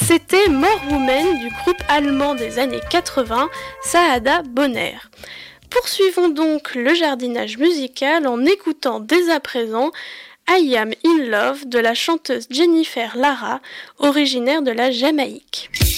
C'était More Woman du groupe allemand des années 80, Saada Bonner. Poursuivons donc le jardinage musical en écoutant dès à présent I Am In Love de la chanteuse Jennifer Lara, originaire de la Jamaïque.